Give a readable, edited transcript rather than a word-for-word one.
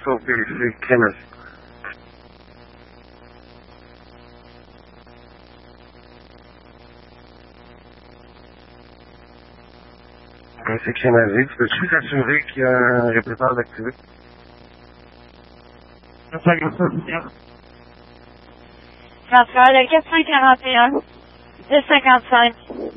sauf vérifier Kenneth. C'est Kennedy. Tu peux-tu t'assurer qu'il y a un répéteur d'activé? Transfert de 441, 1055.